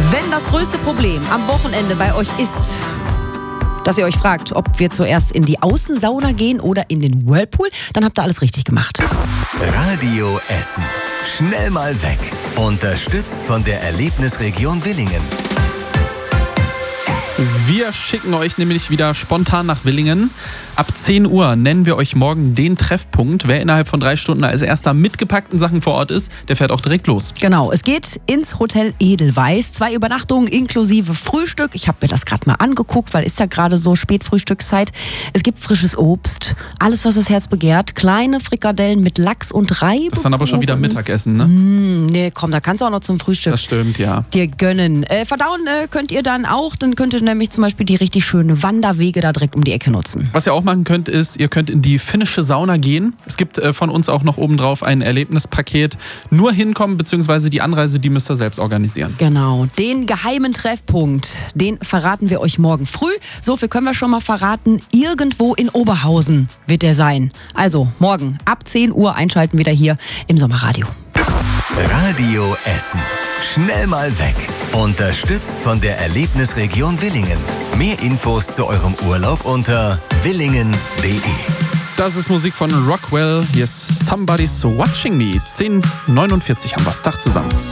Wenn das größte Problem am Wochenende bei euch ist, dass ihr euch fragt, ob wir zuerst in die Außensauna gehen oder in den Whirlpool, dann habt ihr alles richtig gemacht. Radio Essen. Schnell mal weg. Unterstützt von der Erlebnisregion Willingen. Wir schicken euch nämlich wieder spontan nach Willingen. Ab 10 Uhr nennen wir euch morgen den Treffpunkt. Wer innerhalb von 3 Stunden als erster mit gepackten Sachen vor Ort ist, der fährt auch direkt los. Genau, es geht ins Hotel Edelweiss. 2 Übernachtungen inklusive Frühstück. Ich habe mir das gerade mal angeguckt, weil ist ja gerade so Spätfrühstückszeit. Es gibt frisches Obst, alles was das Herz begehrt. Kleine Frikadellen mit Lachs und Reibekuchen. Das ist dann aber schon wieder Mittagessen, ne? Nee, komm, da kannst du auch noch zum Frühstück Das stimmt, ja. dir gönnen. Verdauen könnt ihr dann auch. Dann könnt ihr nämlich zum Beispiel die richtig schönen Wanderwege da direkt um die Ecke nutzen. Was ihr auch machen könnt, ist, ihr könnt in die finnische Sauna gehen. Es gibt von uns auch noch obendrauf ein Erlebnispaket. Nur hinkommen, beziehungsweise die Anreise, die müsst ihr selbst organisieren. Genau, den geheimen Treffpunkt, den verraten wir euch morgen früh. So viel können wir schon mal verraten. Irgendwo in Oberhausen wird der sein. Also morgen ab 10 Uhr einschalten wieder hier im Sommerradio. Radio Essen. Schnell mal weg. Unterstützt von der Erlebnisregion Willingen. Mehr Infos zu eurem Urlaub unter willingen.de. Das ist Musik von Rockwell. Hier ist Somebody's Watching Me. 10:49 haben wir das Dach zusammen.